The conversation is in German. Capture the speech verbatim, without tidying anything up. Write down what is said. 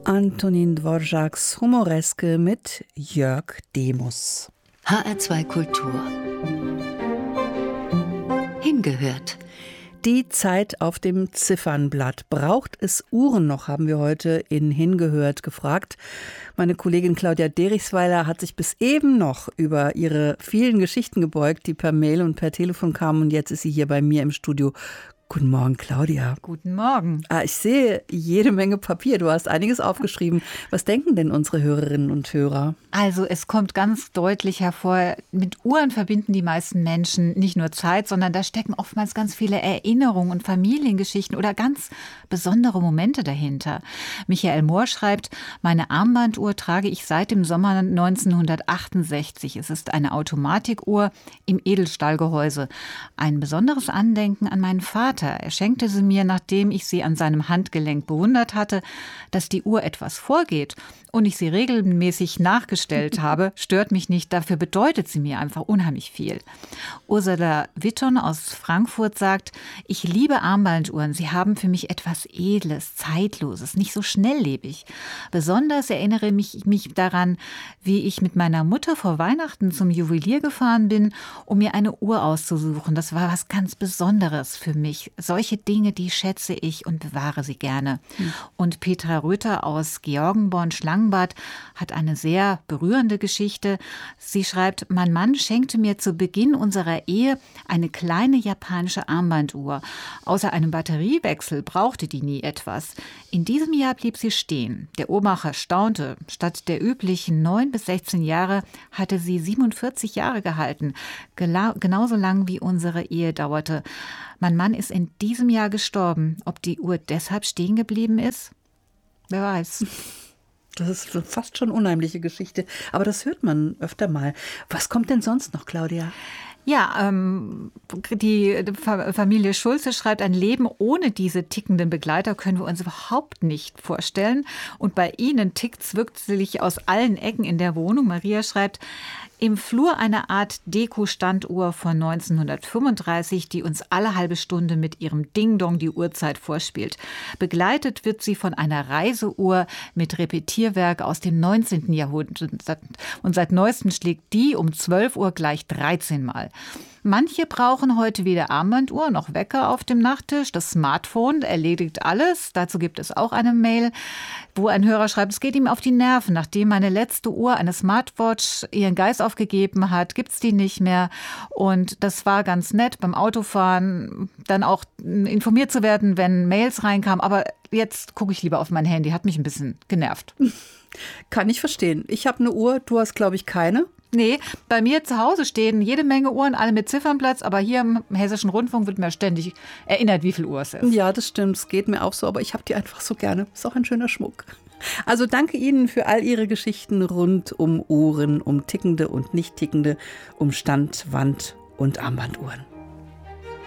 Antonin Dvořáks Humoreske mit Jörg Demus. H R zwei Kultur. Hingehört. Die Zeit auf dem Ziffernblatt. Braucht es Uhren noch, haben wir heute in Hingehört gefragt. Meine Kollegin Claudia Derichsweiler hat sich bis eben noch über ihre vielen Geschichten gebeugt, die per Mail und per Telefon kamen. Und jetzt ist sie hier bei mir im Studio. Guten Morgen, Claudia. Guten Morgen. Ah, ich sehe jede Menge Papier. Du hast einiges aufgeschrieben. Was denken denn unsere Hörerinnen und Hörer? Also es kommt ganz deutlich hervor, mit Uhren verbinden die meisten Menschen nicht nur Zeit, sondern da stecken oftmals ganz viele Erinnerungen und Familiengeschichten oder ganz besondere Momente dahinter. Michael Mohr schreibt, meine Armbanduhr trage ich seit dem Sommer neunzehnhundertachtundsechzig. Es ist eine Automatikuhr im Edelstahlgehäuse. Ein besonderes Andenken an meinen Vater. Er schenkte sie mir, nachdem ich sie an seinem Handgelenk bewundert hatte. Dass die Uhr etwas vorgeht und ich sie regelmäßig nachgestellt habe, stört mich nicht. Dafür bedeutet sie mir einfach unheimlich viel. Ursula Witton aus Frankfurt sagt, ich liebe Armbanduhren. Sie haben für mich etwas Edles, Zeitloses, nicht so schnelllebig. Besonders erinnere mich, mich daran, wie ich mit meiner Mutter vor Weihnachten zum Juwelier gefahren bin, um mir eine Uhr auszusuchen. Das war was ganz Besonderes für mich. Solche Dinge, die schätze ich und bewahre sie gerne. Hm. Und Petra Rütter aus Georgenborn-Schlangenbad hat eine sehr berührende Geschichte. Sie schreibt, mein Mann schenkte mir zu Beginn unserer Ehe eine kleine japanische Armbanduhr. Außer einem Batteriewechsel brauchte die nie etwas. In diesem Jahr blieb sie stehen. Der Uhrmacher staunte. Statt der üblichen neun bis sechzehn Jahre hatte sie siebenundvierzig Jahre gehalten. Gela- genauso lang wie unsere Ehe dauerte. Mein Mann ist in diesem Jahr gestorben. Ob die Uhr deshalb stehen geblieben ist? Wer weiß. Das ist fast schon eine unheimliche Geschichte. Aber das hört man öfter mal. Was kommt denn sonst noch, Claudia? Ja, ähm, die Familie Schulze schreibt, ein Leben ohne diese tickenden Begleiter können wir uns überhaupt nicht vorstellen. Und bei ihnen tickt's wirklich aus allen Ecken in der Wohnung. Maria schreibt, im Flur eine Art Deko-Standuhr von neunzehnhundertfünfunddreißig, die uns alle halbe Stunde mit ihrem Ding-Dong die Uhrzeit vorspielt. Begleitet wird sie von einer Reiseuhr mit Repetierwerk aus dem neunzehnten Jahrhundert. Und seit neuestem schlägt die um zwölf Uhr gleich dreizehn Mal. Manche brauchen heute weder Armbanduhr noch Wecker auf dem Nachttisch. Das Smartphone erledigt alles. Dazu gibt es auch eine Mail, wo ein Hörer schreibt, es geht ihm auf die Nerven. Nachdem meine letzte Uhr, eine Smartwatch, ihren Geist aufgegeben hat, gibt es die nicht mehr. Und das war ganz nett beim Autofahren, dann auch informiert zu werden, wenn Mails reinkamen. Aber jetzt gucke ich lieber auf mein Handy. Hat mich ein bisschen genervt. Kann ich verstehen. Ich habe eine Uhr, du hast, glaube ich, keine. Nee, bei mir zu Hause stehen jede Menge Uhren, alle mit Ziffernblatts, aber hier im Hessischen Rundfunk wird mir ständig erinnert, wie viel Uhr es ist. Ja, das stimmt, es geht mir auch so, aber ich habe die einfach so gerne. Ist auch ein schöner Schmuck. Also danke Ihnen für all Ihre Geschichten rund um Uhren, um tickende und nicht tickende, um Stand-, Wand- und Armbanduhren.